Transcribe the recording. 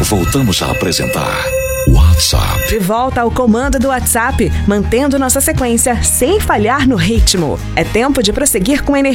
Voltamos a apresentar WhatsApp. De volta ao comando do WhatsApp, mantendo nossa sequência sem falhar no ritmo. É tempo de prosseguir com energia.